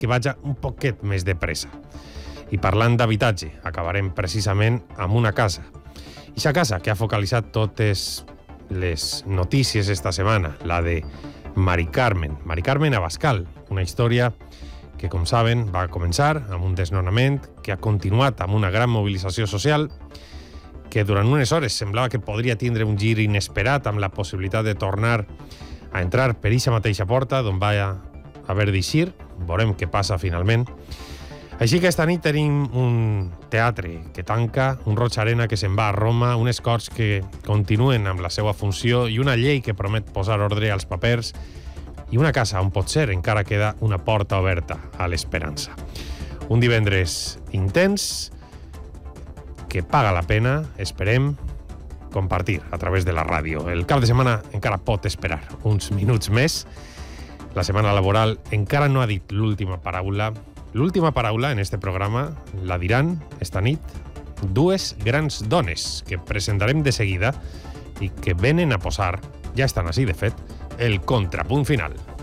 que vaja un poquet més de pressa. I parlant d'habitatge, acabarem precisament amb una casa. Ixa casa que ha focalitzat totes les notícies esta setmana, la de Mari Carmen Abascal, una història que, com saben, va començar amb un desnonament, que ha continuat amb una gran mobilització social, que durant unes hores semblava que podria tindre un gir inesperat amb la possibilitat de tornar a entrar per eixa mateixa porta d'on va haver d'eixir. Veurem què passa finalment. Així que esta nit tenim un teatre que tanca, un Roig Arena que se'n va a Roma, uns Corts que continuen amb la seva funció i una llei que promet posar ordre als papers i una casa on potser encara queda una porta oberta a l'esperança. Un divendres intens que paga la pena, esperem, compartir a través de la ràdio. El cap de setmana encara pot esperar uns minuts més. La setmana laboral encara no ha dit l'última paraula. L'última paraula en este programa la diran esta nit dues grans dones que presentarem de seguida i que venen a posar, ja estan així de fet, el contrapunt final.